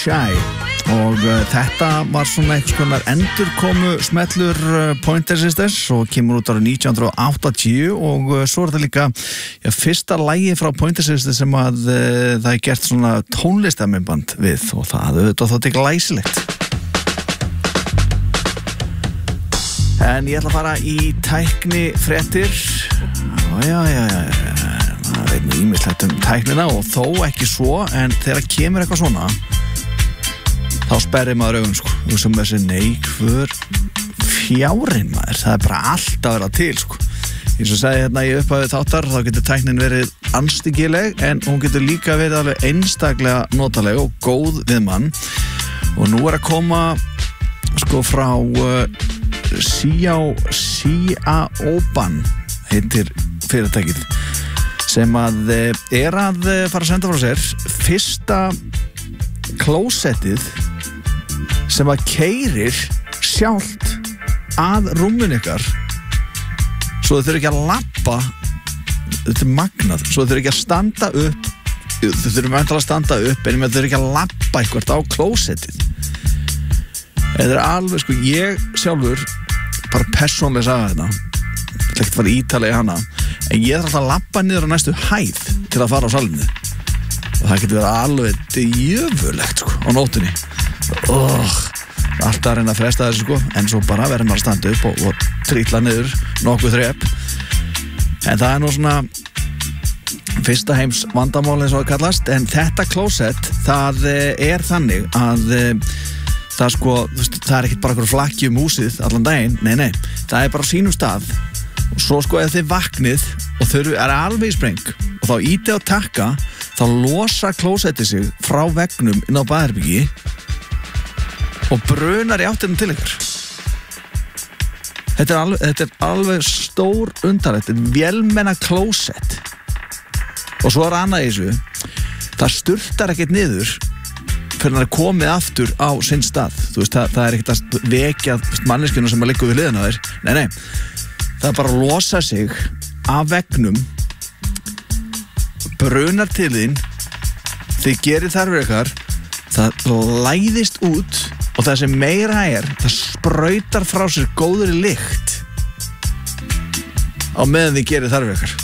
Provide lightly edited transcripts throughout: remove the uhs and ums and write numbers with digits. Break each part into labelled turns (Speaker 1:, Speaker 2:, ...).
Speaker 1: Shy og þetta var svona einhvers konar endurkomu smellur Pointer Sisters og kemur út árið 1980 og svo er það líka fyrsta lagi frá Pointer Sisters sem að það er gert svona tónlistarmyndband við og það auðvitað þótti glæsilegt. En ég ætla að fara í tækni fréttir. Það veit nú ýmislegt tæknina og þó ekki svo, en þegar kemur eitthvað svona þá sperrir maður augun sko. Þú sem þessi hver fjárinn maður, það er bara allt að vera til sko. Eins og segi hérna í upphafi þáttar, þá getur tæknin verið anstíkileg en hún getur líka verið alveg einstaklega notaleg og góð við mann. Og nú er að koma sko frá Xiaoban heitir fyrirtækið sem að er að fara að senda frá sér fyrsta klósettið sem að keyrir sjálft að rúminu ykkar svo þau þurfi ekki að labba, þetta er magnað, svo þau þurfi ekki að standa upp, þau þurfi mjög að standa upp en þau þurfi ekki að labba eitthvað á klósettið. Þetta er alveg, sko, ég sjálfur bara persónlega sagði þetta ekki fara ítalega í hana en ég þarf alltaf að labba niður á næstu hæð til að fara á salinu og það getur verið alveg djöfulegt sko, á nótunni alltaf að reyna að fresta þessu sko, en svo bara verður maður að standa upp og trítla niður nokkuð þrep en það er nú svona fyrsta heims vandamál eins og það kallast en þetta klósett það er þannig að það sko, það er ekkert bara einhver flakki húsið allan daginn, nei, það er bara á sínum stað og svo sko ef þið vaknið og þau eru alveg í spreng og þá ítið á takka, þá losa klósettið sig frá veggnum inn á baðherbyggi og brunar í áttina til ykkur. Þetta er alveg stór undarlegt, þetta er vélmenna klósett og svo er annað í þessu, það sturtar ekkert niður fyrir að komið aftur á sinn stað þú veist, það er ekkert að vekja manneskjuna sem að liggur við hliðina á þér nei, það er bara að losa sig af veggnum brunar til þín þið gerir þarfir ykkar það læðist út og það sem meira er það sprautar frá sér góðri lykt á meðan þið gerir þarfir ykkar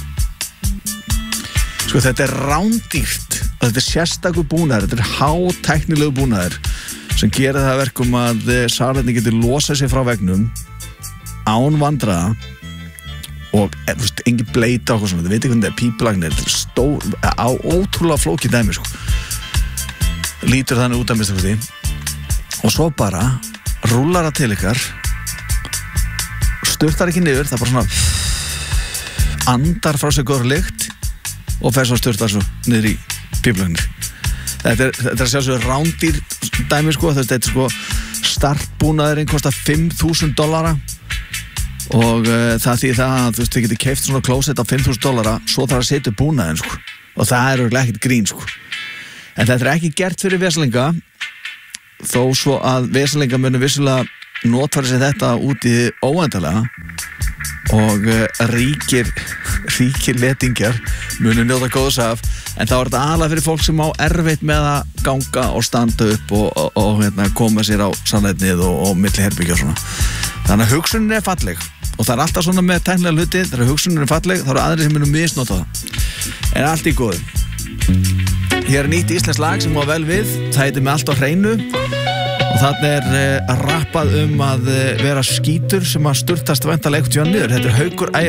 Speaker 1: sko þetta er rándýrt og þetta er sérstakur búnaður, þetta er hátæknilegu búnaður sem gerir það verkum að salerni getur losað sig frá veggnum án vandræða og engin bleita og svona, þið veit ekki hvernig þetta er pípulagnir, þetta er stór, á ótrúlega flókið dæmi sko. Lítur þannig út að mista fyrir því og svo bara rúlar það til ykkar sturtar ekki niður, það bara svona andar frá sig góður lykt og fer svo sturtar svo niður í pípulagnir. Þetta er að sjá svo rándýr dæmi sko, þetta er sko startbúnaðurinn kostar $5,000 og það því það að þú veist, þið getur keypt svona klósett á $5,000 svo þarf að setja búnaðinn sko og það er örugglega ekkert grín sko en þetta er ekki gert fyrir veslinga þó svo að veslinga munu vissulega notfæra sér þetta út í óendanlega og ríkir letingjar munu njóta góðs af en þá er þetta aðalega fyrir fólk sem á erfitt með að ganga og standa upp og koma sér á sannleitnið og milli herbyggja og svona þannig að hugsunin er falleg og það er alltaf svona með tæknilega hluti þegar hugsunin er falleg þá eru aðrir sem munu misnota það en allt í góðu hér er nýtt íslenskt lag sem má vel við það heitir Með allt á hreinu og þarna er rappað að vera skítur sem að sturtast væntanlega einhvern tímann niður þetta er Haukur Ægir